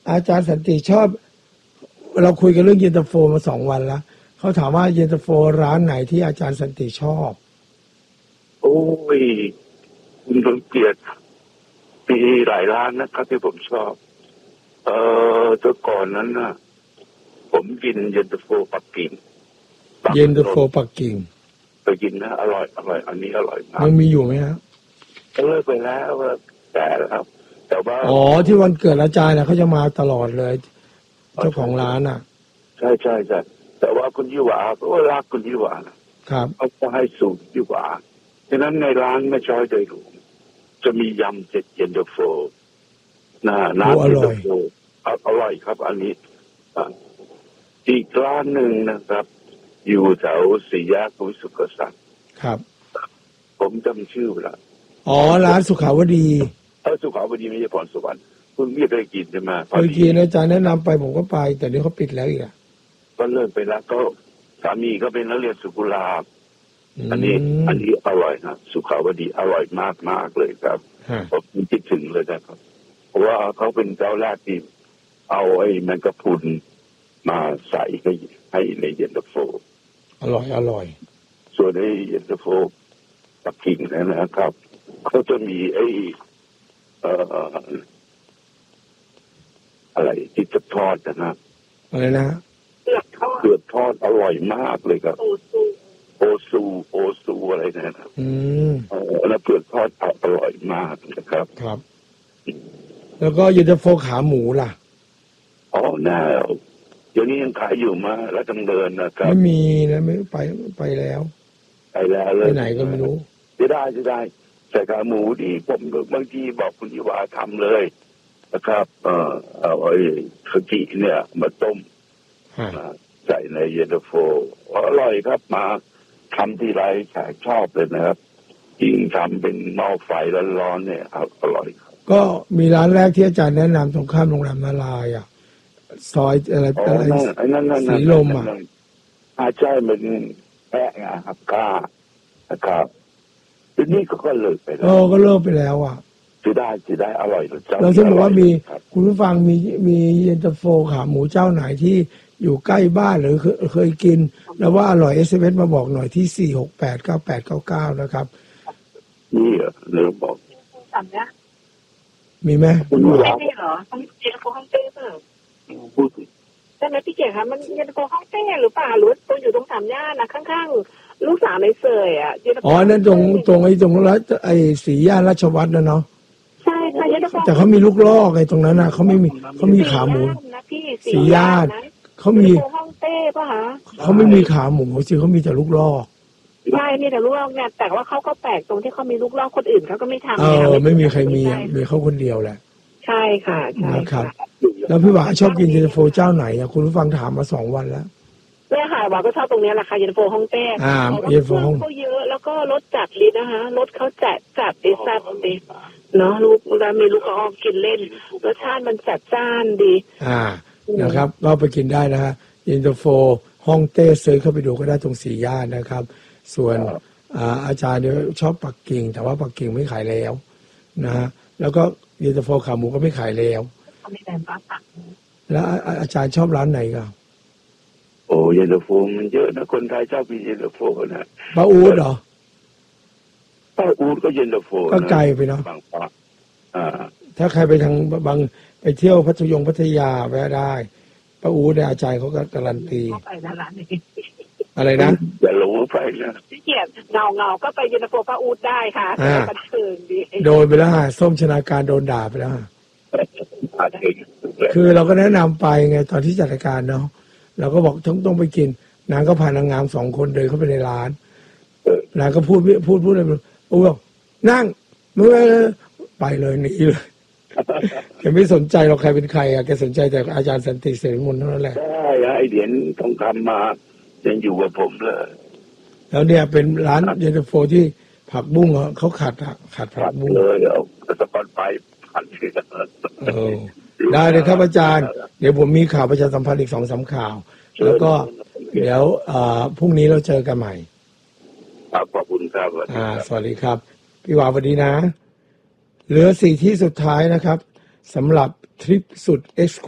อาจารย์สันติชอบเราคุยกันเรื่องเย็นตาโฟมา2 วันแล้วเขาถามว่าเย็นตาโฟร้านไหนที่อาจารย์สันติชอบโอ้ยคุณสมเกียรติมีหลายร้านนะครับที่ผมชอบแต่ก่อนนั้นนะผมกินเย็นตาโฟปักกิ่งเย็นตาโฟปักกิ่งไปกินนะอร่อยอันนี้อร่อยมากมันมีอยู่ไหมฮะเลิกไปแล้วแต่ครับแต่ว่าที่วันเกิดอาจารย์นะเขาจะมาตลอดเลยเจ้าของร้านอ่ะใช่แต่ว่าคุณยี่หวาก็รักคุณยี่หวาครับเขาก็ให้สูตรยี่หวาฉะนั้นในร้านไม่ช้อยใจหลวงจะมียำเย็นตาโฟน้ำเย็นตาโฟอร่อยครับอันนี้อีกร้านหนึ่งนะครับอยู่แถวสี่แยกสุขสันต์ครับผมจำชื่อแล้วร้านสุขาวดีสุขาวดีไม่ใช่พรสวรรค์คุณไม่ได้กินใช่ไหมเคยกินอาจารย์แนะนำไปผมก็ไปแต่เดี๋ยวเขาปิดแล้วอีกก็เลิกไปแล้วก็สามีก็เป็นนักเรียนสุขุลาภอันนี้อร่อยนะสุขาวดีอร่อยมากเลยครับผมคิดถึงเลยนะครับเพราะว่าเขาเป็นเจ้าแรกที่เอาไอ้แมงกะพรุนมาใส่ให้ในเย็นตาโฟอร่อยส่วนไอ้เย็นตาโฟปักกิ่งนะครับเขาจะมีไอ้อะไรที่จะทอดนะอะไรนะเผือกทอดอร่อยมากเลยครับโอซูอะไรนะครับแล้วเผือกทอดอร่อยมากนะครับครับแล้วก็เย็นตาโฟขาหมูล่ะแน่เดี๋ยวนี้ยังขายอยู่มาแล้วดำเนินนะครับไม่มีนะไม่ไปแล้วเลยไปไหนก็ไม่รู้จะได้ใส่ขาหมูดีผมบางทีบอกคุณยิวาทำเลยนะครับเอาไอ้คากิเนี่ยมาต้มใส่ในเย็นตาโฟอร่อยครับมาทำที่ไรแขกชอบเลยนะครับยิ่งทำเป็นหม้อไฟร้อนๆเนี่ยอร่อยครับก็มีร้านแรกที่อาจารย์แนะนำตรงข้ามโรงแรมนาลายซอยอะไรสีลมใช่มันแพะไงครับก้านะครับทีนี้ก็เลิกไปแล้วก็เลิกไปแล้วจะได้อร่อยเราจะบอกว่ามีคุณผู้ฟังมีเย็นตาโฟขาหมูเจ้าไหนที่อยู่ใกล้บ้านหรือเคยกินแล้วว่าอร่อย SMS มาบอกหน่อยที่4689899นะครับนี่เริ่มบอกมีไหมไม่เหรอต้องเย็นตาโฟห้องเต้เปล่าใช่ไหมพี่เก๋คะมันเย็นตาโฟห้องเต้หรือเปล่าหรือตัวอยู่ตรงสามย่านนะข้างๆลูกสาวในเสยนั่นตรงแล้วไอ้สีย่านราชวัฒน์นะเนาะใช่แต่เขามีลูกลอกไอ้ตรงนั้นนะเขามีขาหมูสีย่านเขามีห้องเต้ป่ะคะเขาไม่มีขาหมูสิเขามีแต่ลูกลอกใช่มีแต่ลูกลอกเนี่ยแต่ว่าเขาก็แปลกตรงที่เขามีลูกลอกคนอื่นเขาก็ไม่ทำไม่มีใครมีเขาคนเดียวแหละใช่ค่ะใช่ครับแล้วพี่หวาชอบกินเย็นตาโฟเจ้าไหนคุณผู้ฟังถามมา2 วันแล้วแม่ค่ะว่าก็ชอบตรงนี้แหละค่ะเย็นตาโฟฮ่องเต้เย็นตาโฟฮ่องเขาเยอะแล้วก็รสจัดลิ้นนะคะรสเขาจัดดิแซ่บดิเนาะลูกแล้วมีลูกก็ออกกินเล่นรสชาติมันจัดจ้านดีนะครับเราไปกินได้นะฮะเย็นตาโฟฮ่องเต้ซื้อเข้าไปดูก็ได้ตรงสี่ย่านนะครับส่วนอาจารย์เนี่ยชอบปักกิ่งแต่ว่าปักกิ่งไม่ขายแล้วนะฮะแล้วก็เย็นตาโฟขาหมูก็ไม่ขายแล้วแล้วอาจารย์ชอบร้านไหนครับเย็นตาโฟมันเยอะนะคนไทยชอบกินเย็นตาโฟนะป้าอู๊ดเหรอป้าอู๊ดก็เย็นตาโฟก็ไกลไปเนาะถ้าใครไปทางบางไปเที่ยวพัทยาแวะได้ป้าอู๊ดเนี่ยอาจารย์เขาก็การันตีอะไรนะอย่าหลงไปนะพี่เกียรติเงาก็ไปเย็นตาโฟป้าอู๊ดได้ค่ะบันเทิงดีโดนไปแล้วส้มชนาการโดนด่าไปแล้วคือเราก็แนะนำไปไงตอนที่จัดรายการเนาะเราก็บอกต้องไปกินนางก็พานางงาม2 คนเดินเข้าไปในร้านนางก็พูดอะไรโอ้ยนั่งมึงไปเลยหนีเลยแกไม่สนใจเราใครเป็นใครแกสนใจแต่อาจารย์สันติเสรีมนเท่านั้นแหละใช่ไอเหรียญทองคำมายังอยู่กับผมเลยแล้วเนี่ยเป็นร้านเย็นตาโฟที่ผักบุ้งเขาขัดผักบุ้งเลยเอาตะกอนไปผัดได้เลยครับอาจารย์เดี๋ยวผมมีข่าวประชาสัมพันธ์อีก2-3 ข่าวแล้วก็เดี๋ยวพรุ่งนี้เราเจอกันใหม่ขอบคุณครับสวัสดีครับพี่หวาสวัสดีนะเหลือ4 ที่สุดท้ายนะครับสำหรับทริปสุด